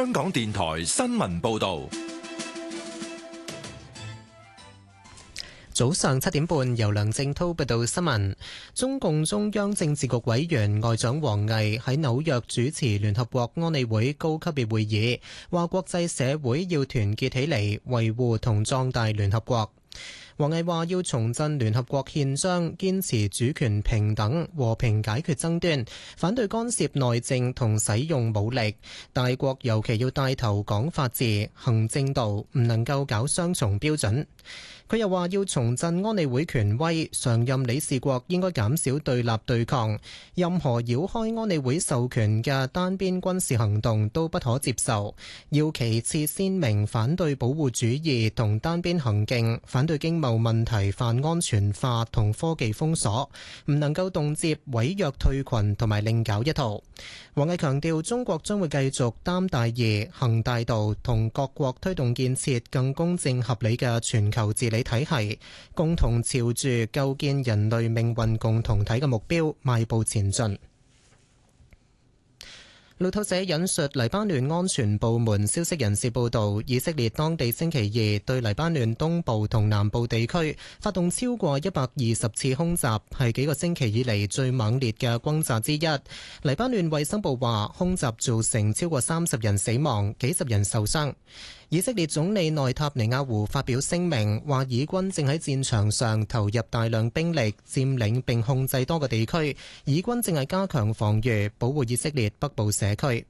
香港電台新聞報道。 早上7點半，由梁正滔報道新聞。中共中央政治局委員外長王毅喺紐約主持聯合國安理會高級別會議，話國際社會要團結起嚟，維護同壯大聯合國。王毅話要重振聯合國憲章，堅持主權平等、和平解決爭端，反對干涉內政同使用武力。大國尤其要帶頭講法治、行正道，唔能夠搞雙重標準。佢又話要重振安理會權威，常任理事國應該減少對立對抗，任何繞開安理會授權嘅單邊軍事行動都不可接受。要旗幟鮮明反對保護主義同單邊行徑，反對經貿問題泛安全化同科技封鎖，唔能夠動輒毀約退群同埋另搞一套。王毅強調，中國將會繼續擔大義、行大道，同各國推動建設更公正合理嘅全球治理體系，共同朝住構建人類命運共同體嘅目標邁步前進。路透社引述黎巴嫩安全部門消息人士報道，以色列當地星期二對黎巴嫩東部同南部地區發動超過120次空襲，係幾個星期以嚟最猛烈嘅轟炸之一。黎巴嫩衛生部話，空襲造成超過30人死亡，幾十人受傷。以色列總理內塔尼亞胡發表聲明，話以軍正喺戰場上投入大量兵力，佔領並控制多個地區。以軍正係加強防禦，保護以色列北部社區。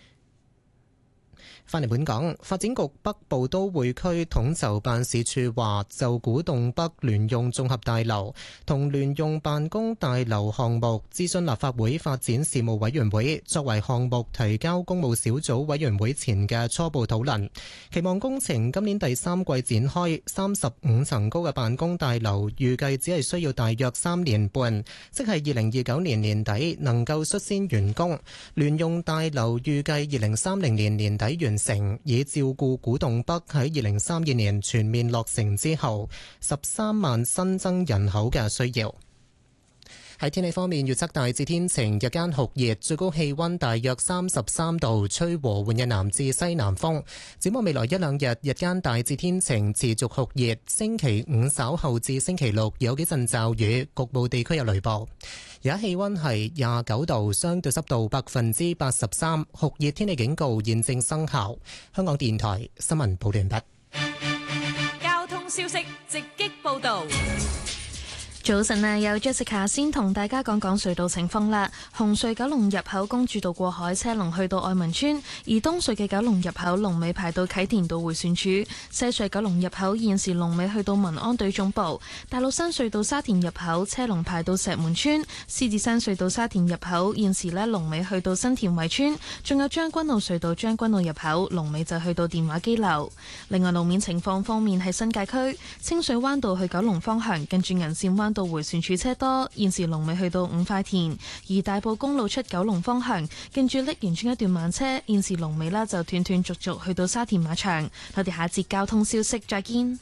返嚟本港，發展局北部都會區統籌辦事處話，就古洞北聯用綜合大樓同聯用辦公大樓項目諮詢立法會發展事務委員會，作為項目提交公務小組委員會前嘅初步討論，期望工程今年第三季展開。35層高嘅辦公大樓預計只係需要大約3年半，即係2029年年底能夠率先完工。聯用大樓預計2030年年底完成，以照顧古洞北喺2032年全面落成之後13萬新增人口嘅需要。喺天氣方面，預測大致天晴，日間酷熱，最高氣溫大約33度，吹和緩嘅南至西南風。展望未來一兩日，日間大致天晴，持續酷熱。星期五稍後至星期六有幾陣驟雨，局部地區有雷暴。而家氣溫係29度，相對濕度83%，酷熱天氣警告現正生效。香港電台新聞報道完畢。 交通消息直擊報道。 早晨啊，有 Jessica 先同大家講講隧道情況啦。紅隧九龍入口公主道過海車龍去到愛民村，而東隧嘅九龍入口龍尾排到啟田道迴旋處。西隧九龍入口現時龍尾去到民安隊總部。大老山隧道沙田入口車龍排到石門村。獅子山隧道沙田入口現時呢龍尾去到新田圍村。仲有將軍澳隧道將軍澳入口龍尾就去到電話機樓。另外路面情況方面，喺新界區清水灣道去九龍方向近住銀線灣到迴旋處車多，現時龍尾去到五塊田；而大埔公路出九龍方向，近住瀝源村一段慢車，現時龍尾啦就斷斷續續去到沙田馬場。我哋下節交通消息再見。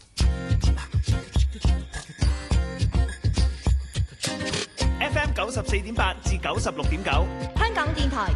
FM 94.8至96.9， 香港電台